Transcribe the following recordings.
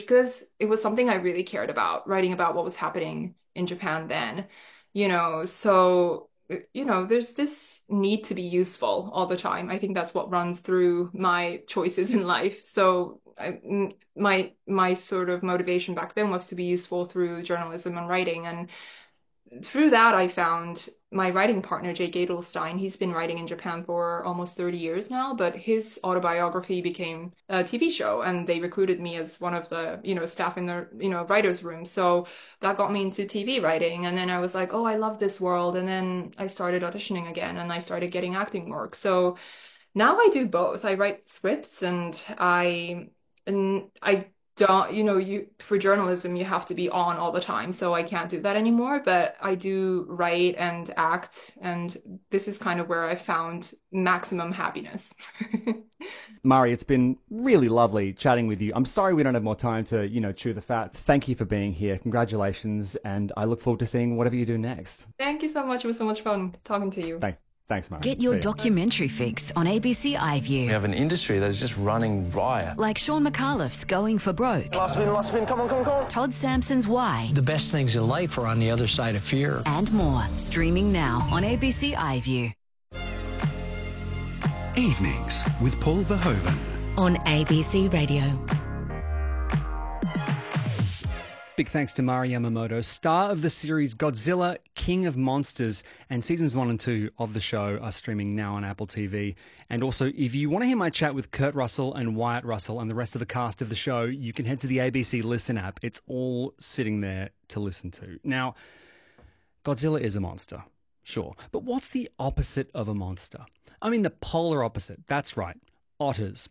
because it was something I really cared about, writing about what was happening in Japan then, so, there's this need to be useful all the time. I think that's what runs through my choices in life. So my sort of motivation back then was to be useful through journalism and writing. And through that, I found my writing partner, Jake Adelstein. He's been writing in Japan for almost 30 years now, but his autobiography became a TV show, and they recruited me as one of the, staff in the, writer's room. So that got me into TV writing. And then I was like, oh, I love this world. And then I started auditioning again and I started getting acting work. So now I do both. I write scripts and I don't, you for journalism you have to be on all the time, so I can't do that anymore, but I do write and act, and this is kind of where I found maximum happiness. Mari, it's been really lovely chatting with you. I'm sorry we don't have more time to, chew the fat. Thank you for being here. Congratulations, and I look forward to seeing whatever you do next. Thank you so much. It was so much fun talking to you. Thanks, Mari. Get your documentary fix on ABC iView. We have an industry that is just running riot. Like Sean McAuliffe's Going for Broke. Last spin, come on. Todd Sampson's Why. The best things in life are on the other side of fear. And more. Streaming now on ABC iView. Evenings with Paul Verhoeven. On ABC Radio. Big thanks to Mari Yamamoto, star of the series Godzilla, King of Monsters, and seasons 1 and 2 of the show are streaming now on Apple TV. And also, if you want to hear my chat with Kurt Russell and Wyatt Russell and the rest of the cast of the show, you can head to the ABC Listen app. It's all sitting there to listen to. Now, Godzilla is a monster, sure, but what's the opposite of a monster? I mean, the polar opposite. That's right, otters.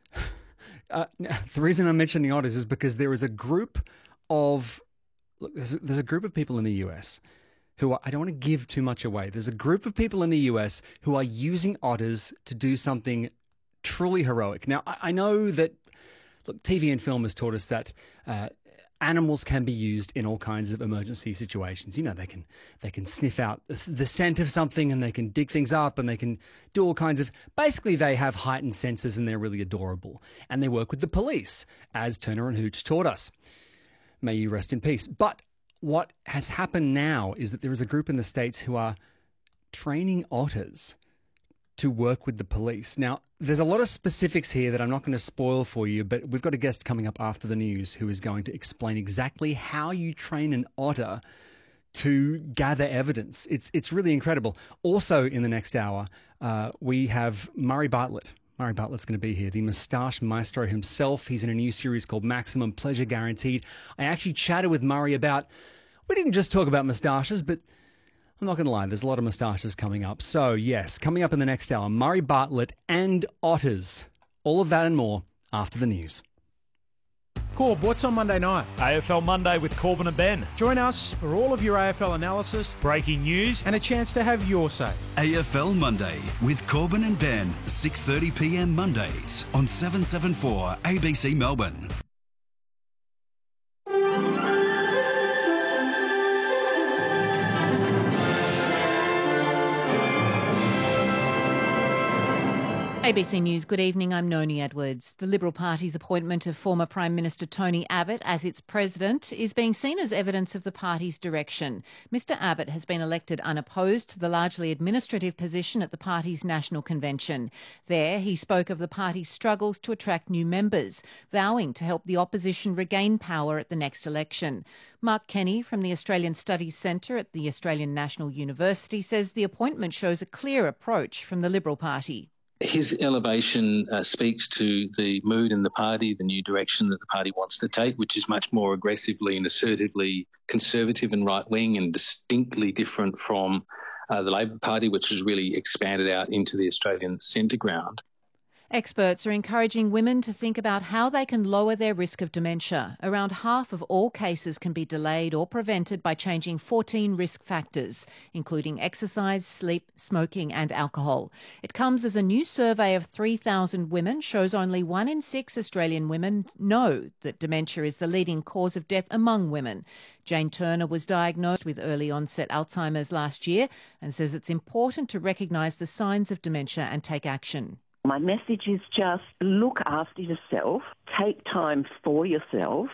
The reason I'm mentioning otters is because there is a group of, look, there's a group of people in the US who are, I don't want to give too much away. There's a group of people in the US who are using otters to do something truly heroic. Now, I know that, look, TV and film has taught us that animals can be used in all kinds of emergency situations. They can sniff out the scent of something, and they can dig things up, and they can do all kinds of, basically they have heightened senses and they're really adorable. And they work with the police, as Turner and Hooch taught us. May you rest in peace. But what has happened now is that there is a group in the States who are training otters to work with the police. Now, there's a lot of specifics here that I'm not going to spoil for you, but we've got a guest coming up after the news who is going to explain exactly how you train an otter to gather evidence. It's really incredible. Also, in the next hour, we have Murray Bartlett. Murray Bartlett's going to be here, the moustache maestro himself. He's in a new series called Maximum Pleasure Guaranteed. I actually chatted with Murray about, we didn't just talk about moustaches, but I'm not going to lie, there's a lot of moustaches coming up. So yes, coming up in the next hour, Murray Bartlett and otters. All of that and more after the news. Corb, what's on Monday night? AFL Monday with Corbin and Ben. Join us for all of your AFL analysis, breaking news, and a chance to have your say. AFL Monday with Corbin and Ben, 6:30 p.m. Mondays on 774 ABC Melbourne. ABC News, good evening. I'm Noni Edwards. The Liberal Party's appointment of former Prime Minister Tony Abbott as its president is being seen as evidence of the party's direction. Mr Abbott has been elected unopposed to the largely administrative position at the party's national convention. There, he spoke of the party's struggles to attract new members, vowing to help the opposition regain power at the next election. Mark Kenny from the Australian Studies Centre at the Australian National University says the appointment shows a clear approach from the Liberal Party. His elevation speaks to the mood in the party, the new direction that the party wants to take, which is much more aggressively and assertively conservative and right-wing and distinctly different from the Labor Party, which has really expanded out into the Australian centre ground. Experts are encouraging women to think about how they can lower their risk of dementia. Around half of all cases can be delayed or prevented by changing 14 risk factors, including exercise, sleep, smoking and alcohol. It comes as a new survey of 3,000 women shows only 1 in 6 Australian women know that dementia is the leading cause of death among women. Jane Turner was diagnosed with early onset Alzheimer's last year and says it's important to recognise the signs of dementia and take action. My message is just look after yourself, take time for yourself